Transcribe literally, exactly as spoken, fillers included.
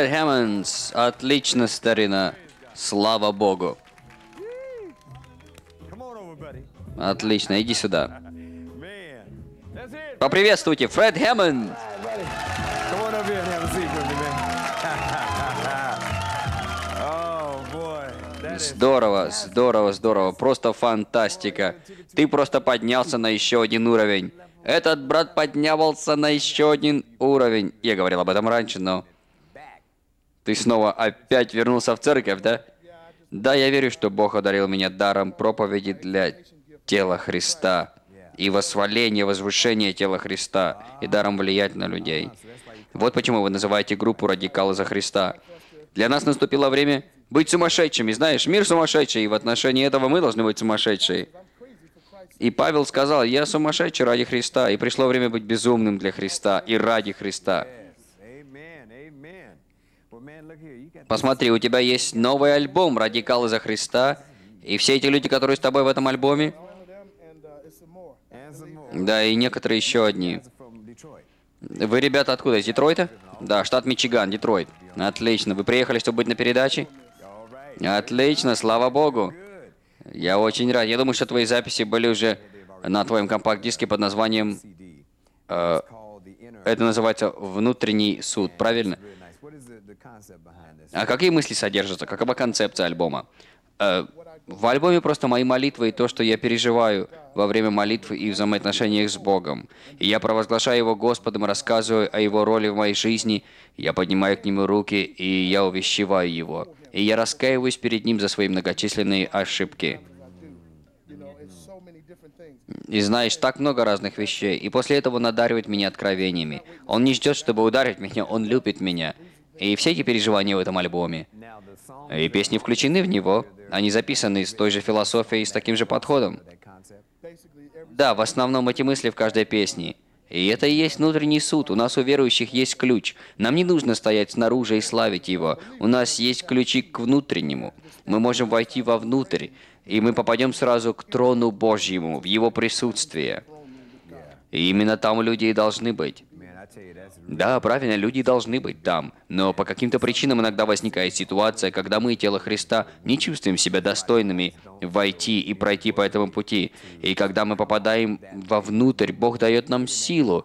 Фред Хэммондс. Отлично, старина. Слава богу. Отлично, иди сюда. Поприветствуйте, Фред Хэммонд. Здорово, здорово, здорово. Просто фантастика. Ты просто поднялся на еще один уровень. Этот брат поднялся на еще один уровень. Я говорил об этом раньше, но... Ты снова опять вернулся в церковь, да? Да, я верю, что Бог одарил меня даром проповеди для тела Христа и восхваления, возвышения тела Христа и даром влиять на людей. Вот почему вы называете группу «Радикалы за Христа». Для нас наступило время быть сумасшедшими. Знаешь, мир сумасшедший, и в отношении этого мы должны быть сумасшедшие. И Павел сказал: «Я сумасшедший ради Христа, и пришло время быть безумным для Христа и ради Христа». Посмотри, у тебя есть новый альбом «Радикалы за Христа», и все эти люди, которые с тобой в этом альбоме, да, и некоторые еще одни. Вы, ребята, откуда? Из Детройта? Да, штат Мичиган, Детройт. Отлично. Вы приехали, чтобы быть на передаче? Отлично, слава Богу. Я очень рад. Я думаю, что твои записи были уже на твоем компакт-диске под названием... Э, это называется «Внутренний суд», правильно? А какие мысли содержатся? Какова концепция альбома? Э, в альбоме просто мои молитвы и то, что я переживаю во время молитвы и взаимоотношениях с Богом. И я провозглашаю Его Господом, рассказываю о Его роли в моей жизни, я поднимаю к Нему руки, и я увещеваю Его. И я раскаиваюсь перед Ним за свои многочисленные ошибки. И знаешь, так много разных вещей. И после этого Он одаривает меня откровениями. Он не ждет, чтобы ударить меня, Он любит меня. И все эти переживания в этом альбоме. И песни включены в него. Они записаны с той же философией и с таким же подходом. Да, в основном эти мысли в каждой песне. И это и есть внутренний суд. У нас у верующих есть ключ. Нам не нужно стоять снаружи и славить его. У нас есть ключи к внутреннему. Мы можем войти вовнутрь, и мы попадем сразу к трону Божьему, в Его присутствие. И именно там люди и должны быть. Да, правильно, люди должны быть там. Но по каким-то причинам иногда возникает ситуация, когда мы, тело Христа, не чувствуем себя достойными войти и пройти по этому пути. И когда мы попадаем вовнутрь, Бог дает нам силу,